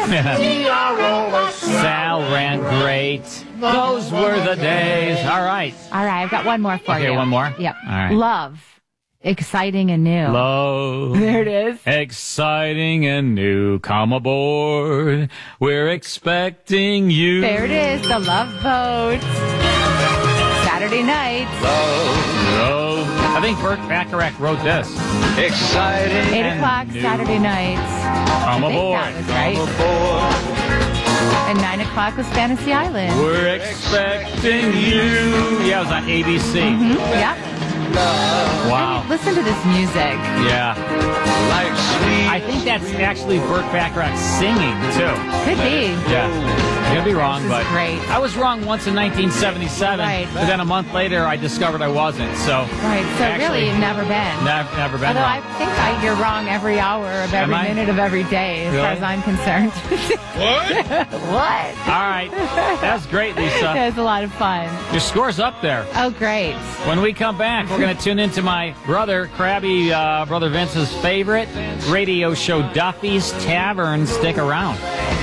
Sal ran great. Those were the days. All right. All right, I've got one more for you. Okay, one more? Yep. All right. Love. Exciting and new. Love. There it is. Exciting and new. Come aboard. We're expecting you. There it is. The Love Boat. Saturday night. Love. I think Burt Bacharach wrote this. Exciting 8 o'clock new. Saturday night. Come I think aboard. that was right. aboard. And 9 o'clock was Fantasy Island. We're expecting you. Yeah, it was on ABC. Yep. Wow. Listen to this music. Yeah. Like sweet. I think that's actually Burt Bacharach singing, too. Could be. Yeah. I'm going to be wrong, This is but great. I was wrong once in 1977, Right. but then a month later I discovered I wasn't. So Right. So actually, really, you've never been. never been Although wrong. I think you're wrong every hour of Am every I? minute of every day, as Really? far as I'm concerned. What? What? All right. That's great, Lisa. It was a lot of fun. Your score's up there. Oh, great. When we come back, we're going to tune into my brother, Krabby, Brother Vince's favorite radio show, Duffy's Tavern. Stick around.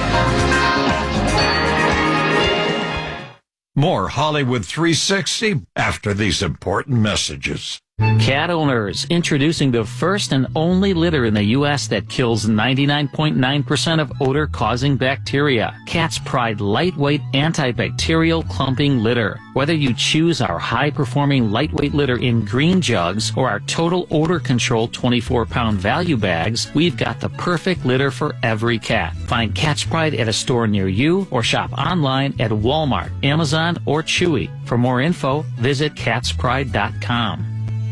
More Hollywood 360 after these important messages. Cat owners, introducing the first and only litter in the U.S. that kills 99.9% of odor-causing bacteria. Cat's Pride lightweight antibacterial clumping litter. Whether you choose our high-performing lightweight litter in green jugs or our total odor control 24-pound value bags, we've got the perfect litter for every cat. Find Cat's Pride at a store near you or shop online at Walmart, Amazon, or Chewy. For more info, visit catspride.com.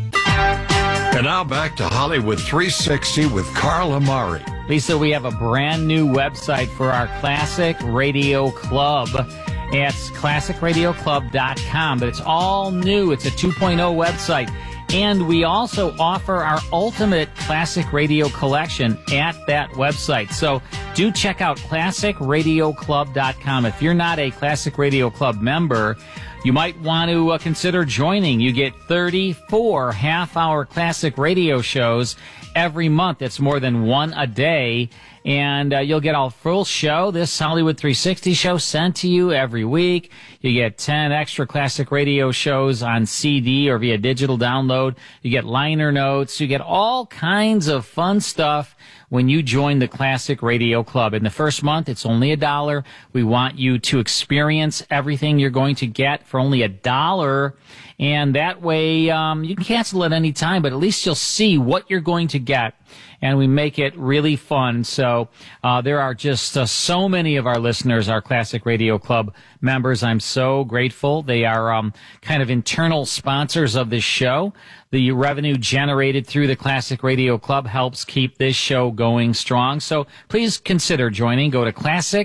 And now back to Hollywood 360 with Carl Amari. Lisa, we have a brand new website for our Classic Radio Club. It's classicradioclub.com, but it's all new. It's a 2.0 website. And we also offer our ultimate classic radio collection at that website. So do check out classicradioclub.com. If you're not a Classic Radio Club member, you might want to consider joining. You get 34 half-hour classic radio shows every month. That's more than one a day. And you'll get a full show, this Hollywood 360 show, sent to you every week. You get 10 extra classic radio shows on CD or via digital download. You get liner notes. You get all kinds of fun stuff when you join the Classic Radio Club. In the first month, it's only $1. We want you to experience everything you're going to get for only $1. And that way, you can cancel at any time, but at least you'll see what you're going to get. And we make it really fun. So there are just so many of our listeners, our Classic Radio Club members. I'm so grateful. They are kind of internal sponsors of this show. The revenue generated through the Classic Radio Club helps keep this show going strong. So please consider joining. Go to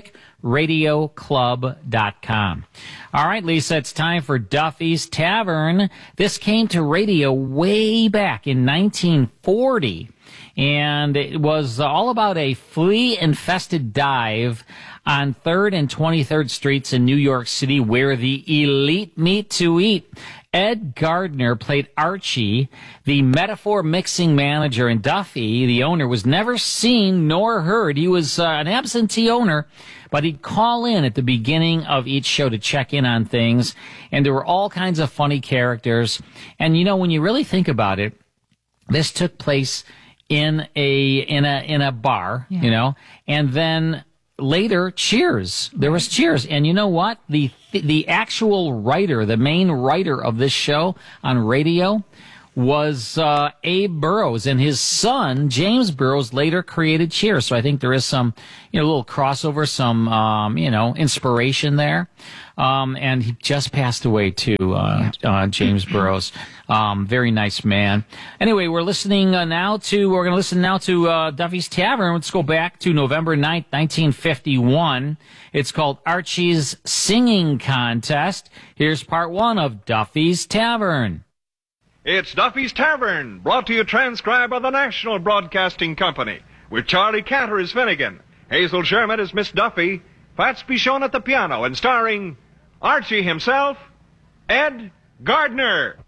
classicradioclub.com. All right, Lisa, it's time for Duffy's Tavern. This came to radio way back in 1940. And it was all about a flea-infested dive on 3rd and 23rd Streets in New York City where the elite meet to eat. Ed Gardner played Archie, the metaphor mixing manager, and Duffy, the owner, was never seen nor heard. He was an absentee owner, but he'd call in at the beginning of each show to check in on things, and there were all kinds of funny characters. And, you know, when you really think about it, this took place in a bar, you know, and then later Cheers. There was Cheers. And you know what? The actual writer, the main writer of this show on radio was Abe Burrows, and his son, James Burrows, later created Cheers. So I think there is some, you know, little crossover, some, you know, inspiration there. And he just passed away too, James Burrows. Very nice man. Anyway, we're listening we're going to listen now to Duffy's Tavern. Let's go back to November 9th, 1951. It's called Archie's Singing Contest. Here's part one of Duffy's Tavern. It's Duffy's Tavern, brought to you transcribed by the National Broadcasting Company, with Charlie Cantor as Finnegan, Hazel Sherman as Miss Duffy, Fats Bichon at the piano, and starring Archie himself, Ed Gardner.